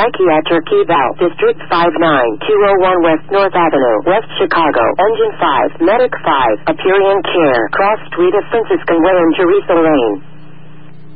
Psychiatric Eval, District 59201 West North Avenue, West Chicago, Engine 5, Medic 5, Aperion Care, Cross Street of Franciscan Way and Teresa Lane.